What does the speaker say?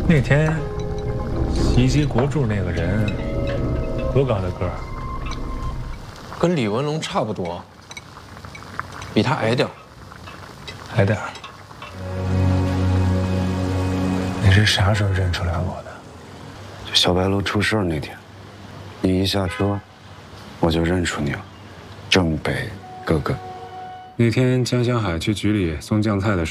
那天袭击国柱那个人多高的个儿？ 跟李文龙差不多，比他矮点儿。 矮点儿。你是啥时候认出来我的？ 就小白楼出事那天，你一下车，我就认出你了，郑北哥哥。那天江小海去局里送酱菜的时候。